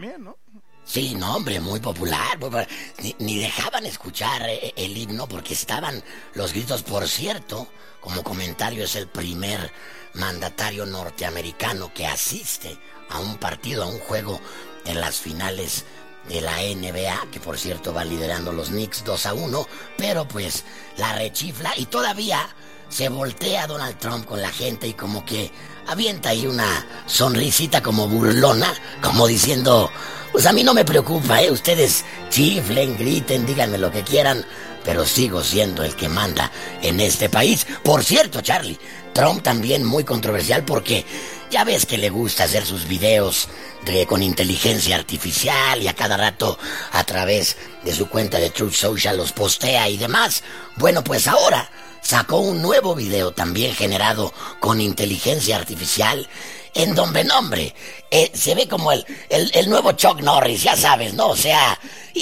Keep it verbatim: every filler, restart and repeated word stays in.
también, ¿no? Sí, no, hombre, muy popular. Muy popular. Ni, ni dejaban escuchar eh, el himno porque estaban los gritos. Por cierto, como comentario, es el primer mandatario norteamericano que asiste a un partido, a un juego en las finales de la N B A, que por cierto va liderando los Knicks dos a uno, pero pues la rechifla y todavía se voltea Donald Trump con la gente y como que avienta ahí una sonrisita como burlona, como diciendo, pues a mí no me preocupa, ¿eh? Ustedes chiflen, griten, díganme lo que quieran, pero sigo siendo el que manda en este país. Por cierto, Charlie, Trump también muy controversial porque ya ves que le gusta hacer sus videos de, con inteligencia artificial y a cada rato a través de su cuenta de Truth Social los postea y demás. Bueno, pues ahora sacó un nuevo video también generado con inteligencia artificial en donde, nombre, eh, se ve como el, el, el nuevo Chuck Norris, ya sabes, ¿no? O sea...